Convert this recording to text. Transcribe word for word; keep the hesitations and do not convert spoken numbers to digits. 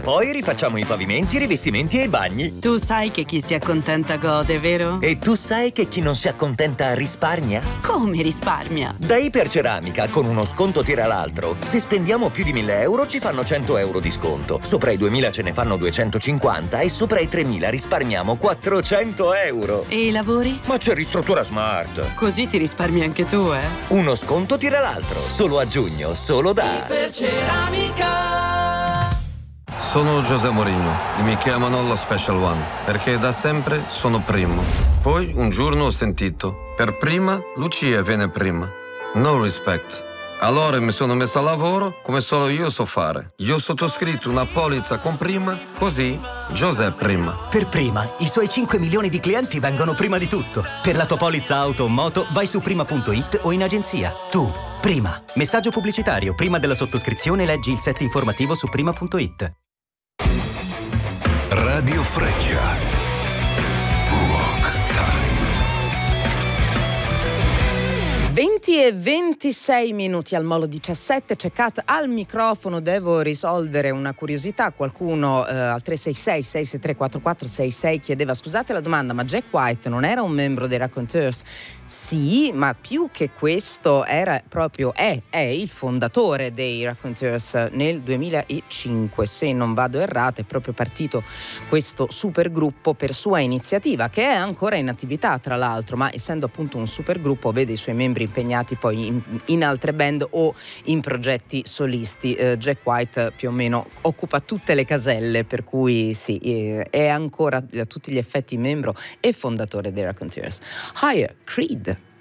Poi rifacciamo i pavimenti, i rivestimenti e i bagni. Tu sai che chi si accontenta gode, vero? E tu sai che chi non si accontenta risparmia? Come risparmia? Da Iperceramica, con uno sconto tira l'altro. Se spendiamo più di mille euro ci fanno cento euro di sconto. Sopra i duemila ce ne fanno duecentocinquanta e sopra i tremila risparmiamo quattrocento euro. E i lavori? Ma c'è Ristruttura Smart. Così ti risparmi anche tu, eh? Uno sconto tira l'altro. Solo a giugno, solo da Iperceramica. Sono José Mourinho e mi chiamano lo Special One perché da sempre sono primo. Poi un giorno ho sentito: per prima Lucia viene prima. No respect. Allora mi sono messo a lavoro come solo io so fare. Io ho sottoscritto una polizza con prima, così José prima. Per prima, i suoi cinque milioni di clienti vengono prima di tutto. Per la tua polizza auto o moto vai su prima punto it o in agenzia. Tu, prima. Messaggio pubblicitario. Prima della sottoscrizione leggi il set informativo su prima punto it. Radio Freccia. Walk Time. venti e ventisei minuti al Molo diciassette, c'è Kat al microfono, devo risolvere una curiosità. Qualcuno eh, al tre sei sei sei sei tre quattro quattro sei sei chiedeva: scusate la domanda, ma Jack White non era un membro dei Raconteurs? Sì, ma più che questo era proprio, è, è il fondatore dei Raconteurs. Nel duemilacinque, se non vado errata, è proprio partito questo supergruppo per sua iniziativa, che è ancora in attività tra l'altro, ma essendo appunto un supergruppo vede i suoi membri impegnati poi in, in altre band o in progetti solisti. eh, Jack White più o meno occupa tutte le caselle, per cui sì, eh, è ancora a tutti gli effetti membro e fondatore dei Raconteurs. Higher Creed.